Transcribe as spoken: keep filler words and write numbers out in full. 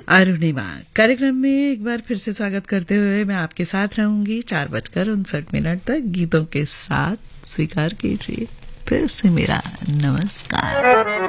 अरुणिमा कार्यक्रम में एक बार फिर से स्वागत करते हुए मैं आपके साथ रहूंगी चार बजकर उनसठ मिनट तक गीतों के साथ। स्वीकार कीजिए फिर से मेरा नमस्कार।